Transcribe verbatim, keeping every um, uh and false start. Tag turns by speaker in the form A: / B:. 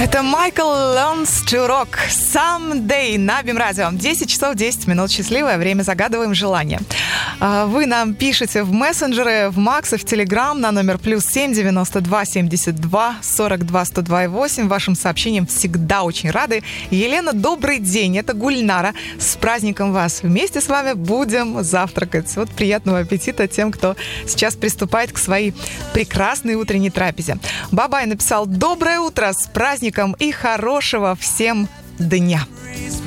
A: Это Майкл Learns to Rock Someday на Бимрадио. десять часов десять минут. Счастливое время. Загадываем желание. Вы нам пишете в мессенджеры, в Макс и в Телеграм на номер плюс семь девяносто два семьдесят два сорок два сто два и восемь. Вашим сообщениям всегда очень рады. Елена, добрый день. Это Гульнара. С праздником вас. Вместе с вами будем завтракать. Вот приятного аппетита тем, кто сейчас приступает к своей прекрасной утренней трапезе. Бабай написал: доброе утро, с праздником и хорошего всем дня.